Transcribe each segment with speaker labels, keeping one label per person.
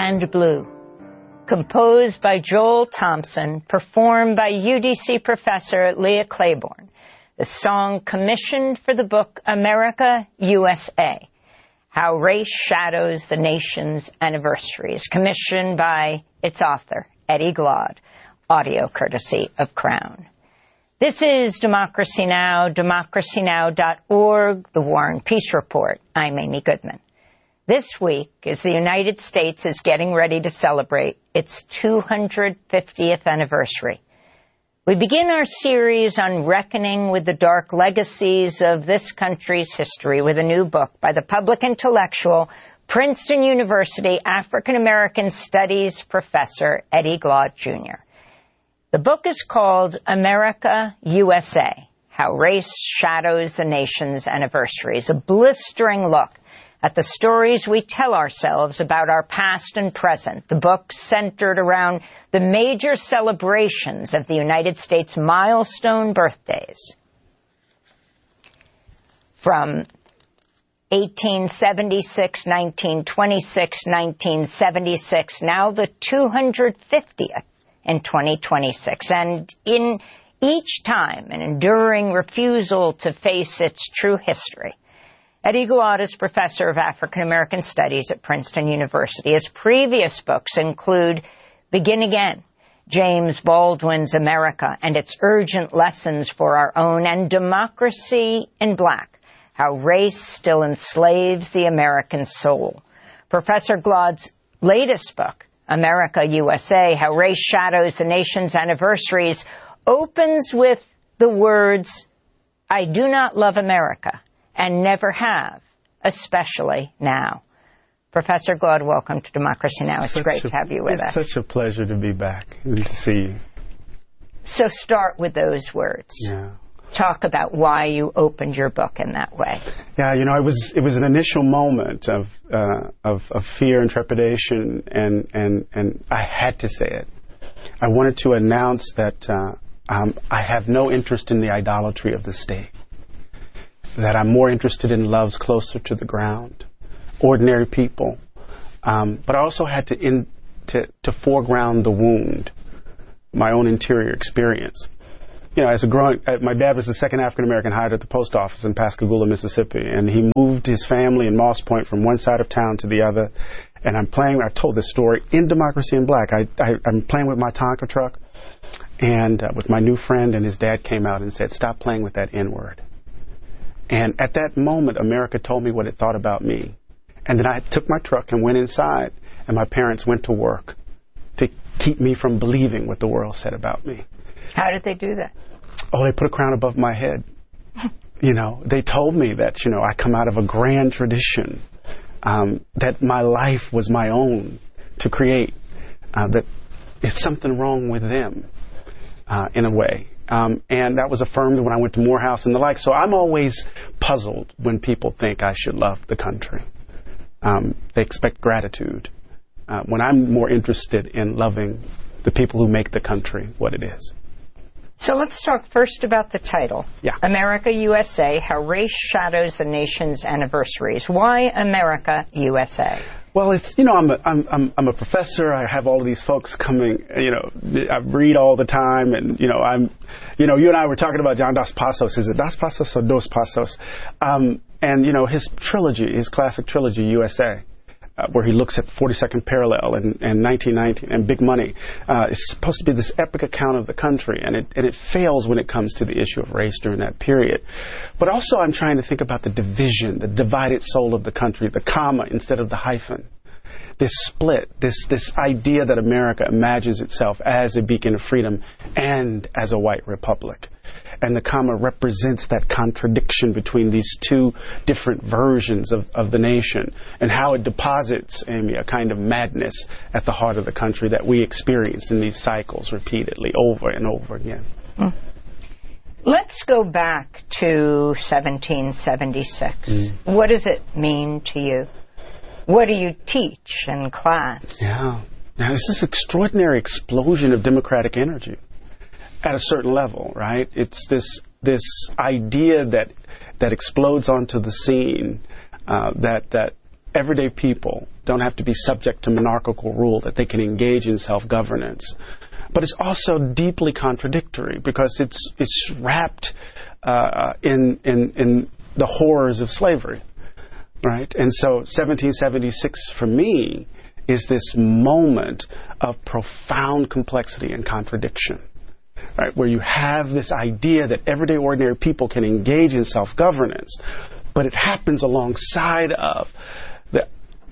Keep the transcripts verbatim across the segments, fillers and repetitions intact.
Speaker 1: and Blue, composed by Joel Thompson, performed by U D C professor Leah Claiborne. The song commissioned for the book America, U S A, How Race Shadows the Nation's Anniversaries, commissioned by its author, Eddie Glaude, audio courtesy of Crown. This is Democracy Now!, democracy now dot org, The War and Peace Report. I'm Amy Goodman. This week, as the United States is getting ready to celebrate its two hundred fiftieth anniversary, we begin our series on reckoning with the dark legacies of this country's history with a new book by the public intellectual, Princeton University African-American Studies professor Eddie Glaude, Junior The book is called America, U S A, How Race Shadows the Nation's Anniversaries, a blistering look at the stories we tell ourselves about our past and present. The book centered around the major celebrations of the United States milestone birthdays. From eighteen seventy-six, nineteen twenty-six, nineteen seventy-six, now the two hundred fiftieth in twenty twenty-six. And in each time, an enduring refusal to face its true history. Eddie Glaude is professor of African American Studies at Princeton University. His previous books include Begin Again, James Baldwin's America and Its Urgent Lessons for Our Own, and Democracy in Black, How Race Still Enslaves the American Soul. Professor Glaude's latest book, America, U S A, How Race Shadows the Nation's Anniversaries, opens with the words, I do not love America, and never have, especially now. Professor Glaude, welcome to Democracy Now! It's such great a, to have you with
Speaker 2: it's
Speaker 1: us.
Speaker 2: It's such a pleasure to be back. Good to see you.
Speaker 1: So start with those words.
Speaker 2: Yeah.
Speaker 1: Talk about why you opened your book in that way.
Speaker 2: Yeah, you know, it was it was an initial moment of uh, of, of fear and trepidation, and, and, and I had to say it. I wanted to announce that uh, um, I have no interest in the idolatry of the state, that I'm more interested in loves closer to the ground, ordinary people. Um, but I also had to, in, to to foreground the wound, my own interior experience. You know, as a growing, uh, my dad was the second African-American hired at the post office in Pascagoula, Mississippi, and he moved his family in Moss Point from one side of town to the other. And I'm playing, I told this story in Democracy in Black. I, I, I'm playing with my Tonka truck and uh, with my new friend, and his dad came out and said, stop playing with that N-word. And at that moment, America told me what it thought about me. And then I took my truck and went inside, and my parents went to work to keep me from believing what the world said about me.
Speaker 1: How did they do that?
Speaker 2: Oh, they put a crown above my head. You know, they told me that, you know, I come out of a grand tradition, um, that my life was my own to create, uh, that there's something wrong with them, uh, in a way. Um, and that was affirmed when I went to Morehouse and the like. So I'm always puzzled when people think I should love the country. Um, they expect gratitude, uh, when I'm more interested in loving the people who make the country what it is.
Speaker 1: So let's talk first about the title.
Speaker 2: Yeah.
Speaker 1: America, U S A, How Race Shadows the Nation's Anniversaries. Why America, U S A?
Speaker 2: Well, it's, you know, I'm a, I'm, I'm, I'm a professor. I have all of these folks coming, you know, I read all the time. And, you know, I'm, you know, you and I were talking about John Dos Passos. Is it Dos Passos or Dos Passos? Um, and, you know, his trilogy, his classic trilogy, U S A, uh, where he looks at forty-second Parallel and, and nineteen nineteen and Big Money, uh, is supposed to be this epic account of the country. And it, and it fails when it comes to the issue of race during that period. But also I'm trying to think about the division, the divided soul of the country, the comma instead of the hyphen. This split, this this idea that America imagines itself as a beacon of freedom and as a white republic. And the comma represents that contradiction between these two different versions of, of the nation, and how it deposits, Amy, a kind of madness at the heart of the country that we experience in these cycles repeatedly over and over again.
Speaker 1: Mm. Let's go back to seventeen seventy-six. Mm. What does it mean to you? What do you teach in class?
Speaker 2: Yeah. Now, this is extraordinary explosion of democratic energy at a certain level, right? It's this this idea that that explodes onto the scene, uh, that that everyday people don't have to be subject to monarchical rule, that they can engage in self-governance. But it's also deeply contradictory because it's it's wrapped uh, in, in in the horrors of slavery, right? And so seventeen seventy-six for me is this moment of profound complexity and contradiction, right? Where you have this idea that everyday ordinary people can engage in self-governance, but it happens alongside of the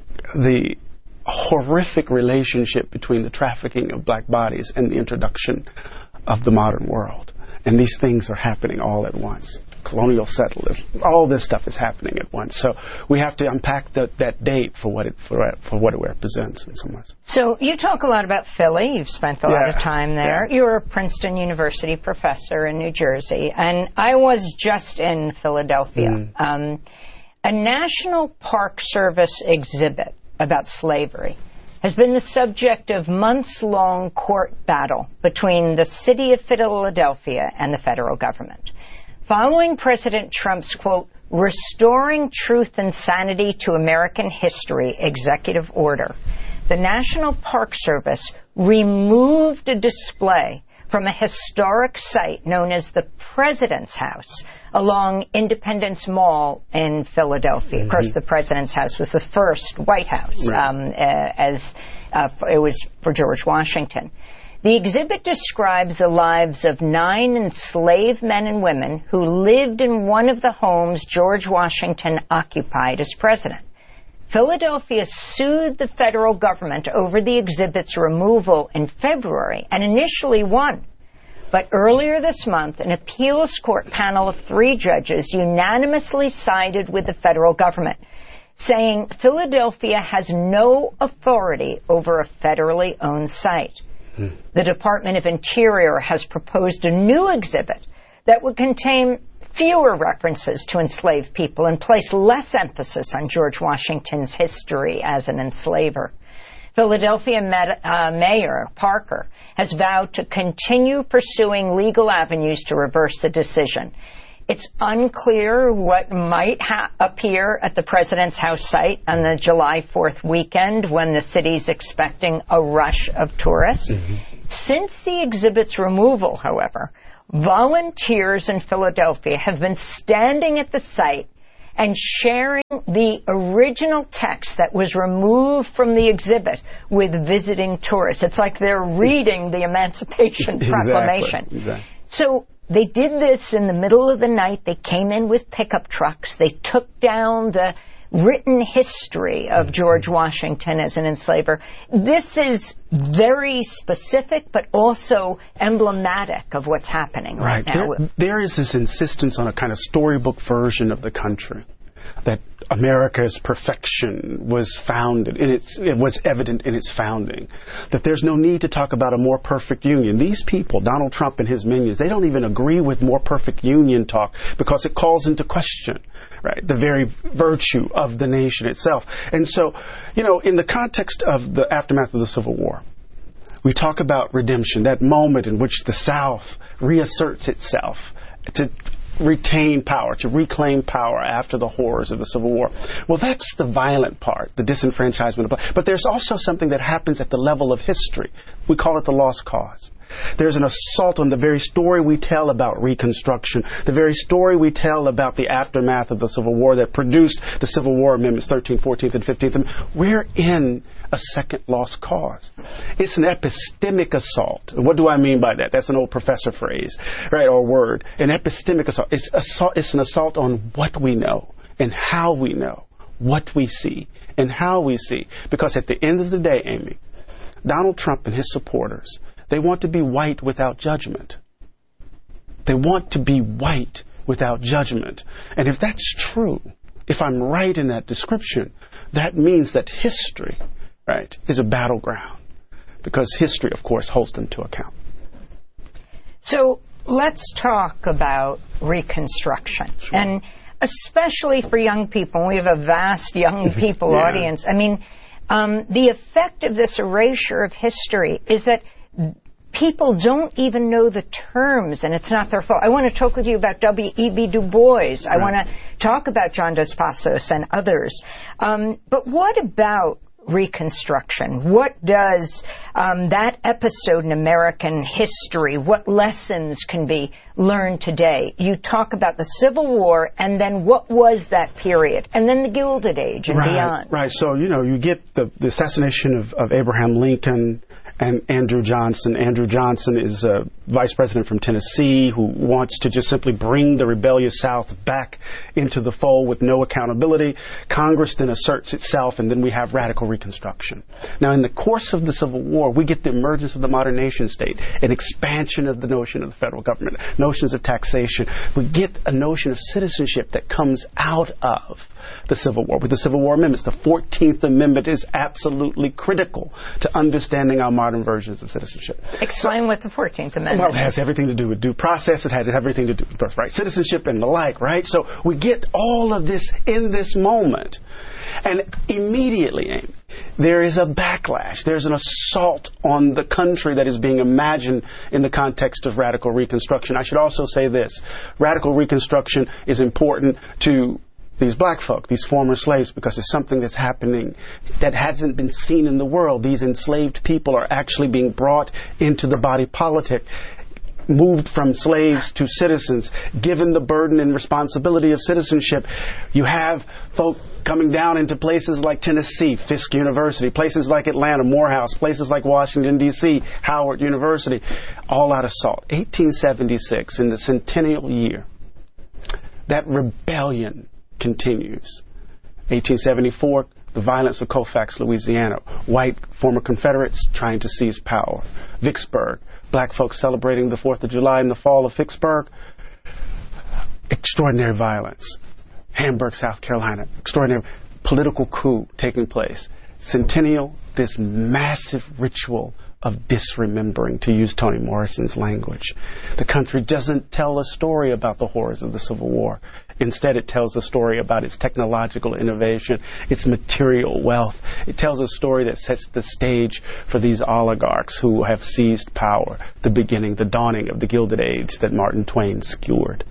Speaker 2: the horrific relationship between the trafficking of black bodies and the introduction of the modern world. And these things are happening all at once. Colonial settlers, all this stuff is happening at once. So we have to unpack the, that date for what it for, for what it represents in some ways.
Speaker 1: So you talk a lot about Philly. You've spent a yeah. lot of time there.
Speaker 2: Yeah.
Speaker 1: You're a Princeton University professor in New Jersey, and I was just in Philadelphia. Mm. Um, a National Park Service exhibit about slavery has been the subject of months-long court battle between the city of Philadelphia and the federal government. Following President Trump's, quote, restoring truth and sanity to American history executive order, the National Park Service removed a display from a historic site known as the President's House along Independence Mall in Philadelphia. Mm-hmm. Of course, the President's House was the first White House, right. um, uh, as uh, it was for George Washington. The exhibit describes the lives of nine enslaved men and women who lived in one of the homes George Washington occupied as president. Philadelphia sued the federal government over the exhibit's removal in February and initially won. But earlier this month, an appeals court panel of three judges unanimously sided with the federal government, saying Philadelphia has no authority over a federally owned site. Hmm. The Department of Interior has proposed a new exhibit that would contain fewer references to enslaved people and place less emphasis on George Washington's history as an enslaver. Philadelphia Met, uh, Mayor Parker has vowed to continue pursuing legal avenues to reverse the decision. It's unclear what might ha- appear at the President's House site on the July fourth weekend when the city's expecting a rush of tourists. Mm-hmm. Since the exhibit's removal, however, volunteers in Philadelphia have been standing at the site and sharing the original text that was removed from the exhibit with visiting tourists. It's like they're reading the Emancipation Proclamation.
Speaker 2: Exactly. Exactly.
Speaker 1: So they did this in the middle of the night. They came in with pickup trucks. They took down the written history of George Washington as an enslaver. This is very specific, but also emblematic of what's happening right, right now.
Speaker 2: There, there is this insistence on a kind of storybook version of the country, that America's perfection was founded, in its, it was evident in its founding, that there's no need to talk about a more perfect union. These people, Donald Trump and his minions, they don't even agree with more perfect union talk because it calls into question, right, the very virtue of the nation itself. And so, you know, in the context of the aftermath of the Civil War, we talk about redemption, that moment in which the South reasserts itself to retain power, to reclaim power after the horrors of the Civil War. Well, that's the violent part, the disenfranchisement. But there's also something that happens at the level of history. We call it the lost cause. There's an assault on the very story we tell about Reconstruction, the very story we tell about the aftermath of the Civil War that produced the Civil War Amendments thirteenth, fourteenth, and fifteenth. We're in a second lost cause. It's an epistemic assault. What do I mean by that? That's an old professor phrase, right, or word. An epistemic assault. It's, assault. it's an assault on what we know and how we know, what we see and how we see. Because at the end of the day, Amy, Donald Trump and his supporters, they want to be white without judgment. They want to be white without judgment. And if that's true, if I'm right in that description, that means that history, right, is a battleground. Because history, of course, holds them to account.
Speaker 1: So let's talk about Reconstruction. Sure. And especially for young people, we have a vast young people yeah. audience. I mean, um, the effect of this erasure of history is that people don't even know the terms, and it's not their fault. I want to talk with you about W E B Du Bois. Right. I want to talk about John Dos Passos and others. Um, but what about Reconstruction. What does um, that episode in American history, what lessons can be learned today? You talk about the Civil War, and then what was that period, and then the Gilded Age and
Speaker 2: right,
Speaker 1: beyond.
Speaker 2: Right. So, you know, you get the, the assassination of, of Abraham Lincoln and Andrew Johnson. Andrew Johnson is a vice president from Tennessee who wants to just simply bring the rebellious South back into the fold with no accountability. Congress then asserts itself, and then we have radical Reconstruction. Now, in the course of the Civil War, we get the emergence of the modern nation state, an expansion of the notion of the federal government, notions of taxation. We get a notion of citizenship that comes out of the Civil War with the Civil War amendments. The fourteenth Amendment is absolutely critical to understanding our modern versions of citizenship.
Speaker 1: Explain what the fourteenth Amendment
Speaker 2: Well, it has
Speaker 1: is.
Speaker 2: everything to do with due process. It has everything to do with birthright citizenship and the like, right? So we get all of this in this moment. And immediately, Amy, there is a backlash. There's an assault on the country that is being imagined in the context of radical Reconstruction. I should also say this. Radical Reconstruction is important to these black folk, these former slaves, because it's something that's happening that hasn't been seen in the world. These enslaved people are actually being brought into the body politic, moved from slaves to citizens, given the burden and responsibility of citizenship. You have folk coming down into places like Tennessee, Fisk University, places like Atlanta, Morehouse, places like Washington, D C, Howard University, all out of salt. eighteen seventy-six, in the centennial year, that rebellion continues. eighteen seventy-four, the violence of Colfax, Louisiana. White former Confederates trying to seize power. Vicksburg. Black folks celebrating the fourth of July in the fall of Vicksburg. Extraordinary violence. Hamburg, South Carolina. Extraordinary political coup taking place. Centennial, this massive ritual of disremembering, to use Toni Morrison's language. The country doesn't tell a story about the horrors of the Civil War. Instead, it tells a story about its technological innovation, its material wealth. It tells a story that sets the stage for these oligarchs who have seized power, the beginning, the dawning of the Gilded Age that Martin Twain skewered.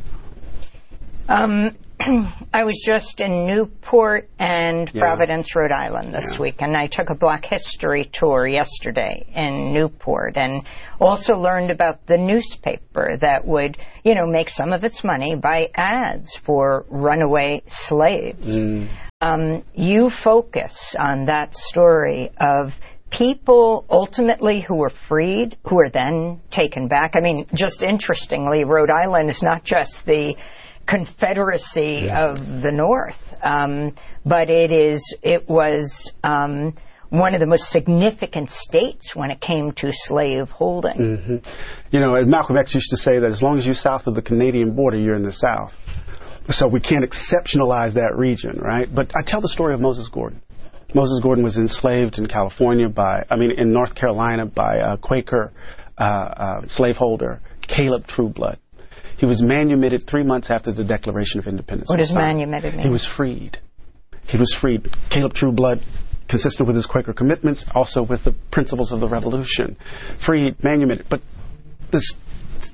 Speaker 1: Um, I was just in Newport and
Speaker 2: Yeah.
Speaker 1: Providence, Rhode Island this
Speaker 2: Yeah.
Speaker 1: week, and I took a Black History tour yesterday in Newport, and also learned about the newspaper that would, you know, make some of its money by ads for runaway slaves.
Speaker 2: Mm.
Speaker 1: Um, you focus on that story of people ultimately who were freed, who were then taken back. I mean, just interestingly, Rhode Island is not just the Confederacy
Speaker 2: Yeah.
Speaker 1: of the North, um, but it is it was um, one of the most significant states when it came to slave holding.
Speaker 2: Mm-hmm. You know, as Malcolm X used to say that as long as you're south of the Canadian border, you're in the South. So we can't exceptionalize that region, right? But I tell the story of Moses Gordon. Moses Gordon was enslaved in California by, I mean, in North Carolina by a Quaker uh, uh, slaveholder, Caleb Trueblood. He was manumitted three months after the Declaration of Independence.
Speaker 1: What does
Speaker 2: signed.
Speaker 1: manumitted mean?
Speaker 2: He was freed. He was freed. Caleb Trueblood, consistent with his Quaker commitments, also with the principles of the Revolution. Freed, manumitted. But this